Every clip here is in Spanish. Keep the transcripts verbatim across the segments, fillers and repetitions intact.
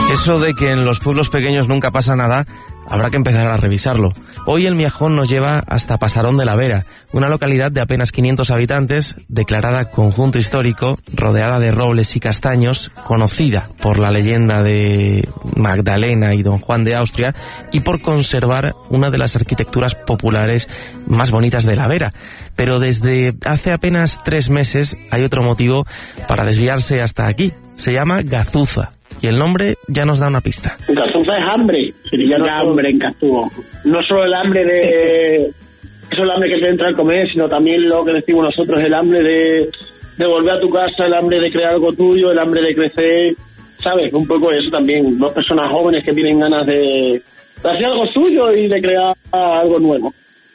Eso de que en los pueblos pequeños nunca pasa nada, habrá que empezar a revisarlo. Hoy el Miajón nos lleva hasta Pasarón de la Vera, una localidad de apenas quinientos habitantes, declarada conjunto histórico, rodeada de robles y castaños, conocida por la leyenda de Magdalena y Don Juan de Austria y por conservar una de las arquitecturas populares más bonitas de la Vera. Pero desde hace apenas tres meses hay otro motivo para desviarse hasta aquí. Se llama Gazuza. Y el nombre ya nos da una pista. Gazuza es hambre. Sería no hambre en Castuvo. No solo el hambre de... Eso es el hambre que te entra al comer, sino también lo que decimos nosotros, el hambre de, de volver a tu casa, el hambre de crear algo tuyo, el hambre de crecer, ¿sabes? Un poco eso también. Dos personas jóvenes que tienen ganas de, de hacer algo suyo y de crear algo nuevo.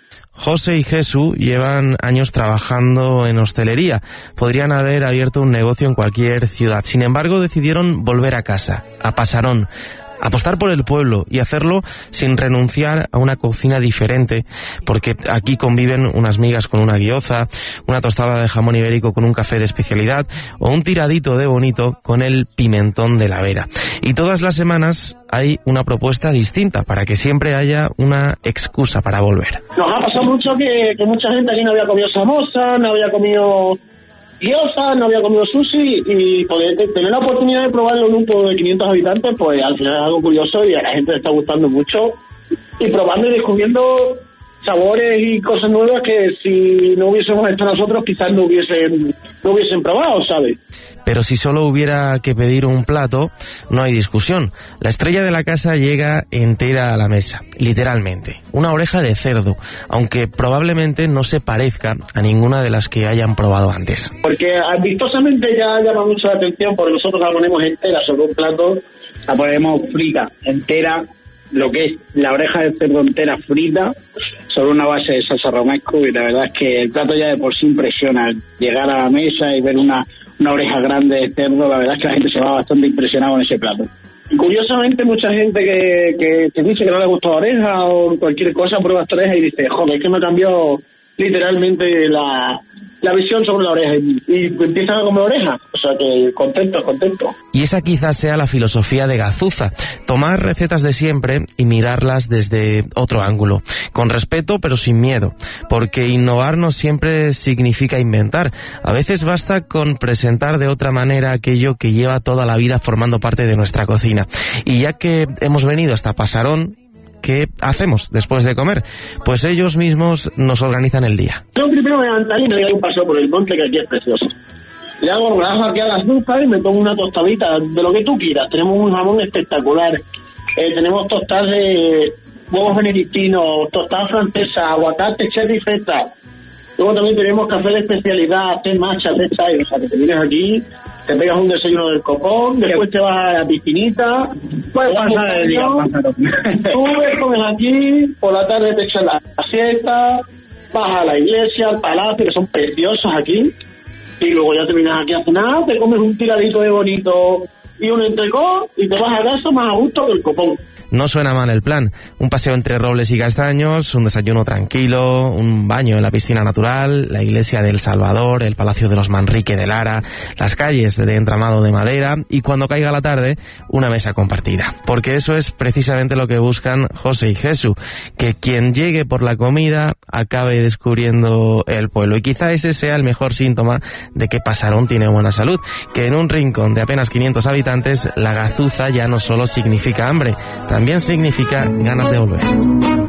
José y Jesús llevan años trabajando en hostelería. Podrían haber abierto un negocio en cualquier ciudad. Sin embargo, decidieron volver a casa, a Pasarón, apostar por el pueblo y hacerlo sin renunciar a una cocina diferente, porque aquí conviven unas migas con una guioza, una tostada de jamón ibérico con un café de especialidad o un tiradito de bonito con el pimentón de la Vera. Y todas las semanas hay una propuesta distinta para que siempre haya una excusa para volver. Nos ha pasado mucho que, que mucha gente aquí no había comido samosa, no había comido gyoza, no había comido sushi, y poder tener la oportunidad de probarlo en un pueblo de quinientos habitantes, pues al final es algo curioso y a la gente le está gustando mucho, y probando y descubriendo sabores y cosas nuevas que si no hubiésemos hecho nosotros quizás no hubiesen, no hubiesen probado, ¿sabes? Pero si solo hubiera que pedir un plato, no hay discusión. La estrella de la casa llega entera a la mesa, literalmente. Una oreja de cerdo, aunque probablemente no se parezca a ninguna de las que hayan probado antes. Porque vistosamente ya llama mucho la atención, porque nosotros la ponemos entera sobre un plato, la ponemos frita, entera, lo que es la oreja de cerdo entera frita, sobre una base de salsa romesco, y la verdad es que el plato ya de por sí impresiona. Llegar a la mesa y ver una... una oreja grande de cerdo, la verdad es que la gente se va bastante impresionada con ese plato. Curiosamente, mucha gente que, que te dice que no le gusta la oreja o cualquier cosa, prueba esta oreja y dice, joder, es que me cambió literalmente la, la visión sobre la oreja, y, y empiezan a comer oreja. O sea que contento, contento. Y esa quizás sea la filosofía de Gazuza, tomar recetas de siempre y mirarlas desde otro ángulo, con respeto pero sin miedo, porque innovar no siempre significa inventar. A veces basta con presentar de otra manera aquello que lleva toda la vida formando parte de nuestra cocina. Y ya que hemos venido hasta Pasarón, ¿qué hacemos después de comer? Pues ellos mismos nos organizan el día. Yo primero me levantaré y me doy un paseo por el monte, que aquí es precioso. Le hago un rajo aquí a las azúcar y me tomo una tostadita de lo que tú quieras. Tenemos un jamón espectacular. Eh, tenemos tostadas de huevos benedictinos, tostadas francesas, aguacate, cherry, fresa. Luego también tenemos café de especialidad, té matcha, té chai. O sea, que te vienes aquí, te pegas un desayuno del copón, después te vas a la piscinita, puedes pasar el día, subes, comes aquí, por la tarde te echas la siesta, vas a la iglesia, al palacio, que son preciosos aquí, y luego ya terminas aquí a cenar, te comes un tiradito de bonito y un entrecot, y te vas a casa más a gusto que el copón. No suena mal el plan. Un paseo entre robles y castaños, un desayuno tranquilo, un baño en la piscina natural, la iglesia del Salvador, el Palacio de los Manrique de Lara, las calles de entramado de madera y, cuando caiga la tarde, una mesa compartida. Porque eso es precisamente lo que buscan José y Jesús, que quien llegue por la comida acabe descubriendo el pueblo. Y quizá ese sea el mejor síntoma de que Pasarón tiene buena salud, que en un rincón de apenas quinientos habitantes la gazuza ya no solo significa hambre, también significa ganas de volver.